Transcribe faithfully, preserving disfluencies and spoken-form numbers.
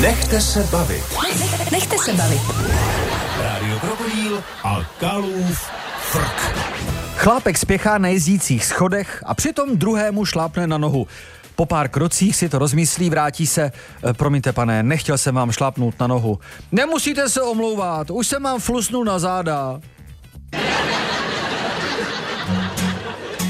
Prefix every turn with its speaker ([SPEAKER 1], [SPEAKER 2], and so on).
[SPEAKER 1] Nechte se bavit.
[SPEAKER 2] Nechte se bavit.
[SPEAKER 1] Rádio Krokodýl a Kalův frk.
[SPEAKER 3] Chlápek spěchá na jezdících schodech a přitom druhému šlápne na nohu. Po pár krocích si to rozmyslí, vrátí se. E, promiňte, pane, nechtěl jsem vám šlápnout na nohu. Nemusíte se omlouvat, už jsem vám flusnul na záda.